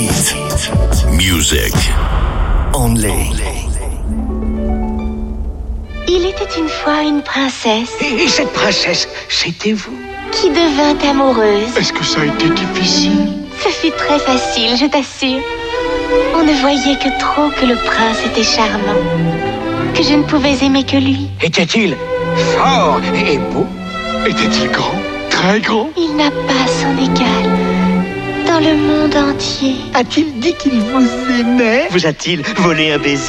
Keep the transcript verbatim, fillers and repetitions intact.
Hit music only. Il était une fois une princesse. Et, et cette princesse, c'était vous? Qui devint amoureuse. Est-ce que ça a été difficile? Ce fut très facile, je t'assure. On ne voyait que trop que le prince était charmant, que je ne pouvais aimer que lui. Était-il fort et beau? Était-il grand? Très grand? Il n'a pas son égal dans le monde entier. A-t-il dit qu'il vous aimait? Vous a-t-il volé un baiser?